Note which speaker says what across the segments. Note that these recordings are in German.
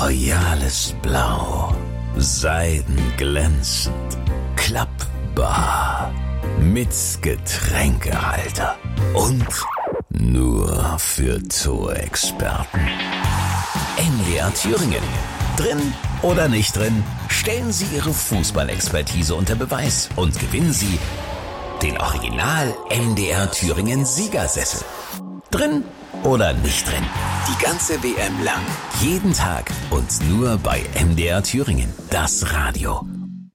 Speaker 1: royales Blau, seidenglänzend, klappbar, mit Getränkehalter und nur für Zoo-Experten. MDR Thüringen. Drin oder nicht drin, stellen Sie Ihre Fußballexpertise unter Beweis und gewinnen Sie den Original MDR Thüringen Siegersessel. Drin oder nicht drin, die ganze WM lang, jeden Tag und nur bei MDR Thüringen, das Radio.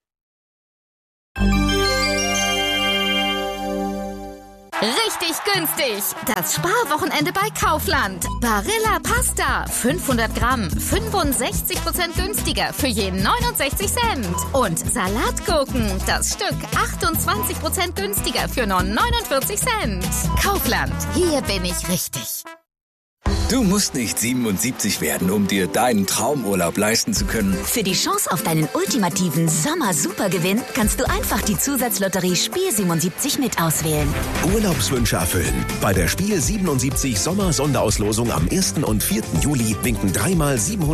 Speaker 2: Richtig günstig. Das Sparwochenende bei Kaufland. Barilla Pasta. 500 Gramm. 65% günstiger für je 69 Cent. Und Salatgurken. Das Stück 28% günstiger für nur 49 Cent. Kaufland. Hier bin ich richtig.
Speaker 3: Du musst nicht 77 werden, um dir deinen Traumurlaub leisten zu können.
Speaker 4: Für die Chance auf deinen ultimativen Sommer-Supergewinn kannst du einfach die Zusatzlotterie Spiel 77 mit auswählen.
Speaker 5: Urlaubswünsche erfüllen. Bei der Spiel 77 Sommer-Sonderauslosung am 1. und 4. Juli winken 3 mal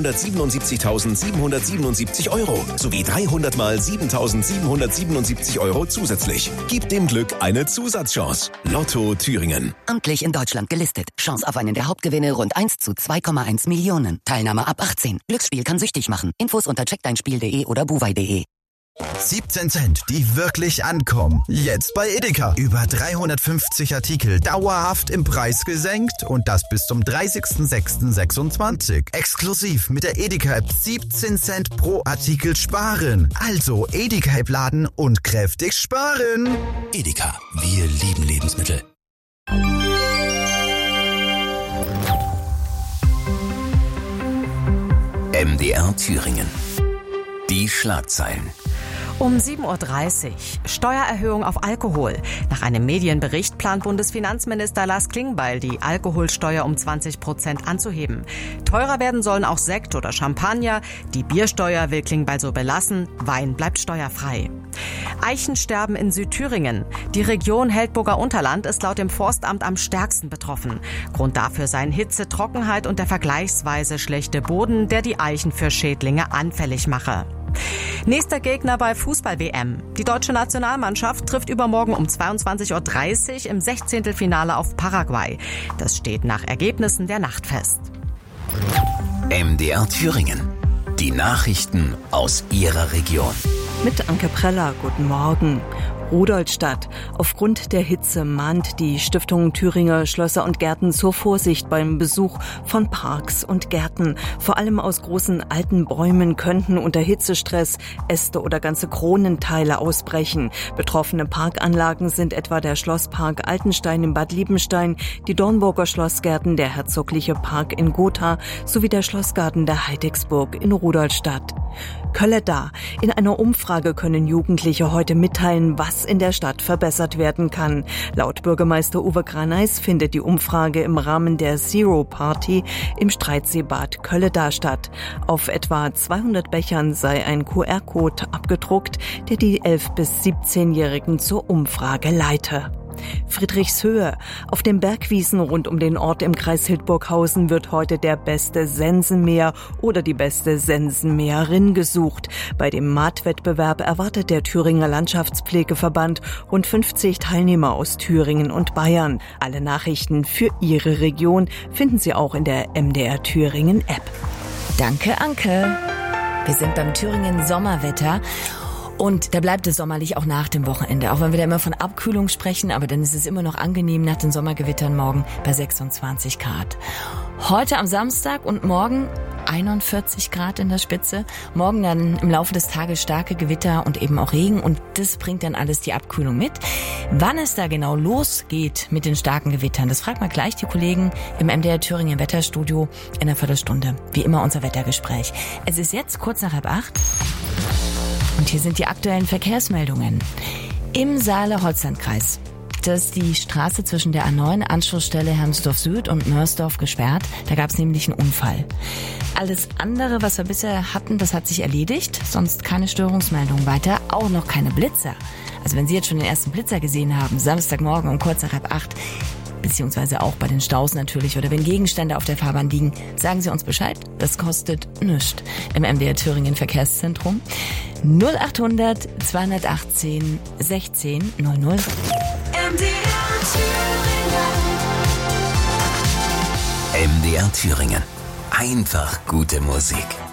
Speaker 5: 777.777 € sowie 300 mal 7.777 € zusätzlich. Gib dem Glück eine Zusatzchance. Lotto Thüringen.
Speaker 6: Amtlich in Deutschland gelistet. Chance auf einen der Hauptgewinne rund 1 zu 2,1 Millionen. Teilnahme ab 18. Glücksspiel kann süchtig machen. Infos unter checkdeinspiel.de oder buwei.de.
Speaker 7: 17 Cent, die wirklich ankommen. Jetzt bei Edeka. Über 350 Artikel dauerhaft im Preis gesenkt und das bis zum 30.06.26. Exklusiv mit der Edeka-App 17 Cent pro Artikel sparen. Also Edeka-App laden und kräftig sparen.
Speaker 5: Edeka, wir lieben Lebensmittel.
Speaker 1: MDR Thüringen. Die Schlagzeilen.
Speaker 8: Um 7.30 Uhr. Steuererhöhung auf Alkohol. Nach einem Medienbericht plant Bundesfinanzminister Lars Klingbeil, die Alkoholsteuer um 20% anzuheben. Teurer werden sollen auch Sekt oder Champagner. Die Biersteuer will Klingbeil so belassen. Wein bleibt steuerfrei. Eichensterben in Südthüringen. Die Region Heldburger Unterland ist laut dem Forstamt am stärksten betroffen. Grund dafür seien Hitze, Trockenheit und der vergleichsweise schlechte Boden, der die Eichen für Schädlinge anfällig mache. Nächster Gegner bei Fußball-WM. Die deutsche Nationalmannschaft trifft übermorgen um 22.30 Uhr im 16. Finale auf Paraguay. Das steht nach Ergebnissen der Nacht fest.
Speaker 1: MDR Thüringen. Die Nachrichten aus Ihrer Region.
Speaker 9: Mit Anke Preller, guten Morgen. Rudolstadt. Aufgrund der Hitze mahnt die Stiftung Thüringer Schlösser und Gärten zur Vorsicht beim Besuch von Parks und Gärten. Vor allem aus großen alten Bäumen könnten unter Hitzestress Äste oder ganze Kronenteile ausbrechen. Betroffene Parkanlagen sind etwa der Schlosspark Altenstein in Bad Liebenstein, die Dornburger Schlossgärten, der Herzogliche Park in Gotha sowie der Schlossgarten der Heidigsburg in Rudolstadt. Kölleda. In einer Umfrage können Jugendliche heute mitteilen, was in der Stadt verbessert werden kann. Laut Bürgermeister Uwe Graneis findet die Umfrage im Rahmen der Zero Party im Streitseebad Kölleda statt. Auf etwa 200 Bechern sei ein QR-Code abgedruckt, der die 11- bis 17-Jährigen zur Umfrage leite. Friedrichshöhe. Auf den Bergwiesen rund um den Ort im Kreis Hildburghausen wird heute der beste Sensenmäher oder die beste Sensenmäherin gesucht. Bei dem Maatwettbewerb erwartet der Thüringer Landschaftspflegeverband rund 50 Teilnehmer aus Thüringen und Bayern. Alle Nachrichten für Ihre Region finden Sie auch in der MDR Thüringen App.
Speaker 4: Danke, Anke. Wir sind beim Thüringen Sommerwetter. Und da bleibt es sommerlich auch nach dem Wochenende. Auch wenn wir da immer von Abkühlung sprechen, aber dann ist es immer noch angenehm nach den Sommergewittern morgen bei 26 Grad. Heute am Samstag und morgen 41 Grad in der Spitze. Morgen dann im Laufe des Tages starke Gewitter und eben auch Regen. Und das bringt dann alles die Abkühlung mit. Wann es da genau losgeht mit den starken Gewittern, das fragt mal gleich die Kollegen im MDR Thüringen Wetterstudio in einer Viertelstunde. Wie immer unser Wettergespräch. Es ist jetzt kurz nach 7:30. Und hier sind die aktuellen Verkehrsmeldungen. Im Saale-Holzlandkreis. Das ist die Straße zwischen der A9 Anschlussstelle Hermsdorf Süd und Mörsdorf gesperrt. Da gab es nämlich einen Unfall. Alles andere, was wir bisher hatten, das hat sich erledigt. Sonst keine Störungsmeldung weiter. Auch noch keine Blitzer. Also wenn Sie jetzt schon den ersten Blitzer gesehen haben, Samstagmorgen um kurz nach 7:30, beziehungsweise auch bei den Staus natürlich oder wenn Gegenstände auf der Fahrbahn liegen, sagen Sie uns Bescheid. Das kostet nichts im MDR Thüringen Verkehrszentrum. 0800 218 16 00.
Speaker 10: MDR Thüringen.
Speaker 1: MDR Thüringen. Einfach gute Musik.